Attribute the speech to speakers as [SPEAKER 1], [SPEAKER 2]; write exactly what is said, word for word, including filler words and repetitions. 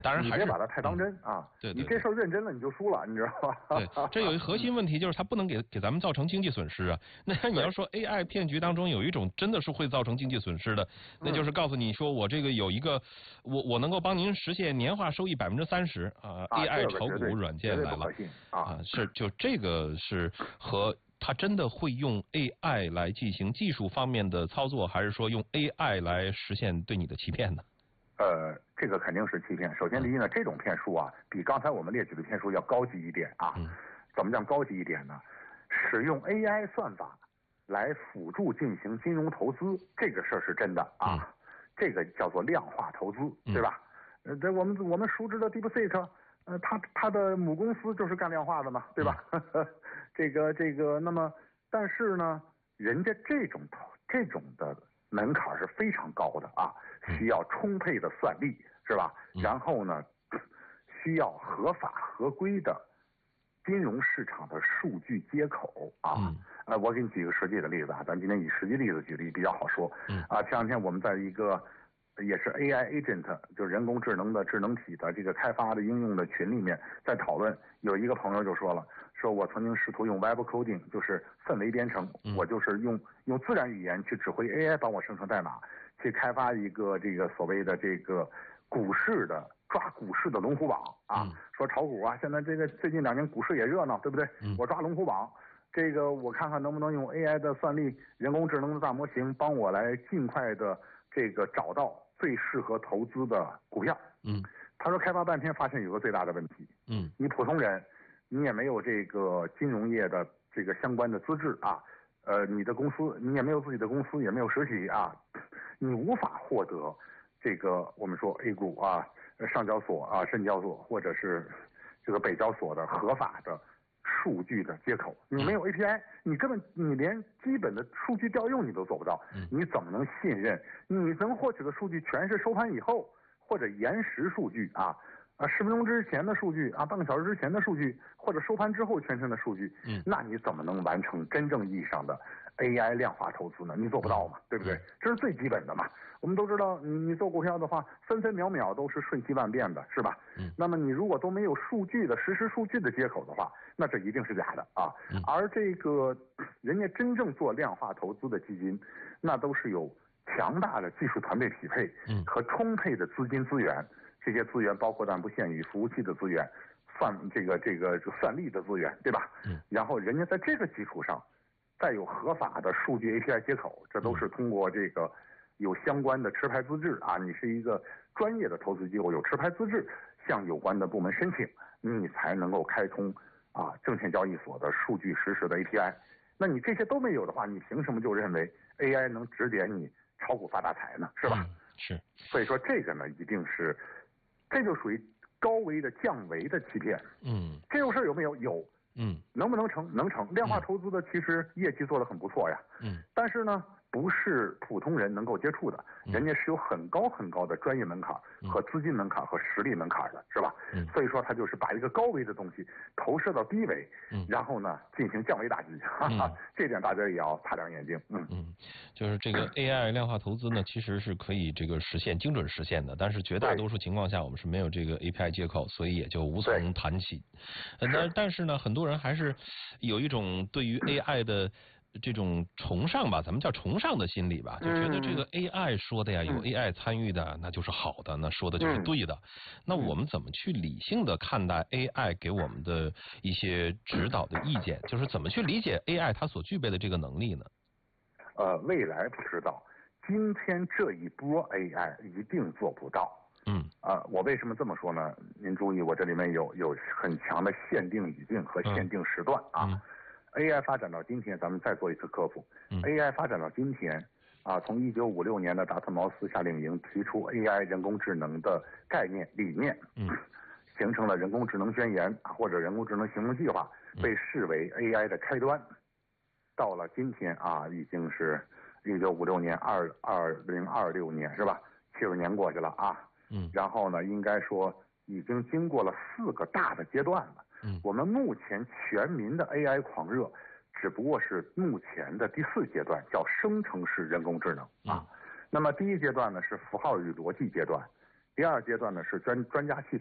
[SPEAKER 1] 当然还是
[SPEAKER 2] 你别把它太当真、嗯、啊。
[SPEAKER 1] 对, 对, 对，
[SPEAKER 2] 你这事儿认真了，你就输了，你知道吧？
[SPEAKER 1] 对，这有一核心问题，就是它不能给给咱们造成经济损失啊。那你要说 A I 骗局当中有一种真的是会造成经济损失的，那就是告诉你说我这个有一个，我我能够帮您实现年化收益百分之三十啊 ，A I 炒股软件来了啊，是就这个是和。他真的会用 A I 来进行技术方面的操作，还是说用 A I 来实现对你的欺骗呢？
[SPEAKER 2] 呃，这个肯定是欺骗。首先，第一呢，这种骗术啊，比刚才我们列举的骗术要高级一点啊。嗯、怎么讲高级一点呢？使用 A I 算法来辅助进行金融投资，这个事儿是真的啊。嗯、这个叫做量化投资，对吧？呃、嗯，这我们我们熟知的 DeepSeek， 呃，它它的母公司就是干量化的嘛，对吧？嗯、这个这个，那么但是呢，人家这种这种的门槛是非常高的啊，需要充沛的算力，是吧？然后呢，需要合法合规的金融市场的数据接口啊。呃，我给你举个实际的例子啊，咱今天以实际例子举例比较好说。啊，前两天我们在一个也是 A I agent， 就是人工智能的智能体的这个开发的应用的群里面在讨论，有一个朋友就说了，说我曾经试图用 Web coding， 就是氛围编程，嗯、我就是用用自然语言去指挥 A I 帮我生成代码，去开发一个这个所谓的这个股市的抓股市的龙虎榜啊，嗯、说炒股啊，现在这个最近两年股市也热闹，对不对？嗯、我抓龙虎榜，这个我看看能不能用 A I 的算力、人工智能的大模型帮我来尽快的这个找到最适合投资的股票。嗯，他说开发半天发现有个最大的问题，嗯，你普通人。你也没有这个金融业的这个相关的资质啊，呃，你的公司你也没有自己的公司，也没有实体啊，你无法获得这个我们说 A 股啊、上交所啊、深交所或者是这个北交所的合法的数据的接口。你没有 A P I， 你根本你连基本的数据调用你都做不到，你怎么能信任你能获取的数据全是收盘以后或者延时数据啊？啊，十分钟之前的数据啊，半个小时之前的数据，或者收盘之后全程的数据，嗯，那你怎么能完成真正意义上的 A I 量化投资呢？你做不到嘛，对不对？这是最基本的嘛。我们都知道，你你做股票的话，分分秒秒都是瞬息万变的，是吧？嗯。那么你如果都没有数据的实时数据的接口的话，那这一定是假的啊。嗯。而这个人家真正做量化投资的基金，那都是有强大的技术团队匹配，嗯，和充沛的资金资源。这些资源包括但不限于服务器的资源、算这个这个算力的资源，对吧？嗯。然后人家在这个基础上，再有合法的数据 A P I 接口，这都是通过这个有相关的持牌资质啊，你是一个专业的投资机构，有持牌资质，向有关的部门申请，你才能够开通啊证券交易所的数据实时的 A P I。那你这些都没有的话，你凭什么就认为 A I 能指点你炒股发大财呢？是吧？
[SPEAKER 1] 嗯、是。
[SPEAKER 2] 所以说这个呢，一定是。这就属于高维的降维的欺骗。嗯，这种事儿有没有？有。嗯，能不能成？能成。量化投资的其实业绩做得很不错呀。嗯，但是呢，不是普通人能够接触的，人家是有很高很高的专业门槛和资金门槛和实力门槛的，是吧？嗯，所以说他就是把一个高维的东西投射到低维，嗯，然后呢进行降维打击，哈哈，嗯、这点大家也要擦亮眼睛。嗯
[SPEAKER 1] 嗯，就是这个 A I 量化投资呢，其实是可以这个实现精准实现的，但是绝大多数情况下我们是没有这个 A P I 接口，所以也就无从谈起。呃，但但是呢，很多人还是有一种对于 A I 的这种崇尚吧，咱们叫崇尚的心理吧，就觉得这个 A I 说的呀，有 A I 参与的，那就是好的，那说的就是对的。那我们怎么去理性的看待 A I 给我们的一些指导的意见？就是怎么去理解 A I 它所具备的这个能力呢？
[SPEAKER 2] 呃，未来不知道，今天这一波 A I 一定做不到。嗯，啊、呃，我为什么这么说呢？您注意，我这里面有有很强的限定语境和限定时段啊。嗯嗯A I 发展到今天，咱们再做一次科普。嗯、A I 发展到今天，啊，从一九五六年的达特茅斯夏令营提出 A I 人工智能的概念理念，嗯，形成了人工智能宣言或者人工智能行动计划，被视为 A I 的开端。到了今天啊，已经是一九五六年二二零二六年是吧？七十年过去了啊，嗯，然后呢，应该说已经经过了四个大的阶段了。嗯，我们目前全民的 A I 狂热，只不过是目前的第四阶段，叫生成式人工智能啊。嗯、那么第一阶段呢是符号与逻辑阶段， 第二阶段呢是专专家系统。